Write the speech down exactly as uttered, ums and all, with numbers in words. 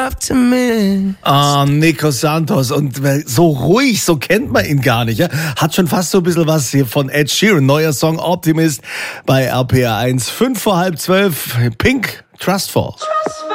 Optimist. Ah, Nico Santos. Und so ruhig, so kennt man ihn gar nicht. Ja? Hat schon fast so ein bisschen was hier von Ed Sheeran. Neuer Song Optimist bei R P R eins. Fünf vor halb zwölf. Pink, Trustfall. Trustfall.